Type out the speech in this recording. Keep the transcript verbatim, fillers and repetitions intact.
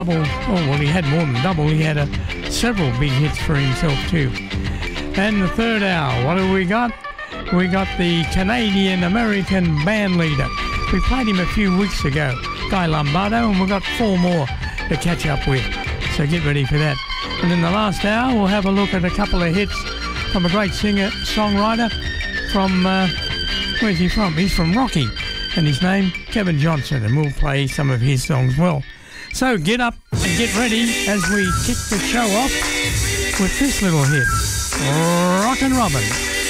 double, oh well, he had more than double. He had a, several big hits for himself too. And the third hour, what have we got? We got the Canadian-American band leader. We played him a few weeks ago, Guy Lombardo, and we've got four more to catch up with. So get ready for that. And in the last hour, we'll have a look at a couple of hits from a great singer-songwriter from, uh, where's he from? He's from Rocky, and his name, Kevin Johnson, and we'll play some of his songs well. So get up and get ready as we kick the show off with this little hit, Rockin' Robin.